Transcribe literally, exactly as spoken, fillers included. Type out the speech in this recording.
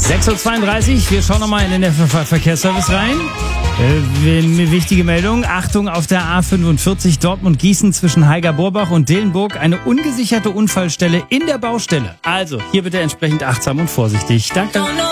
sechs Uhr zweiunddreißig, wir schauen nochmal in den F F H-Verkehrsservice rein. Äh, wichtige Meldung, Achtung auf der A fünfundvierzig Dortmund-Gießen zwischen Heiger-Borbach und Dillenburg. Eine ungesicherte Unfallstelle in der Baustelle. Also, hier bitte entsprechend achtsam und vorsichtig. Danke.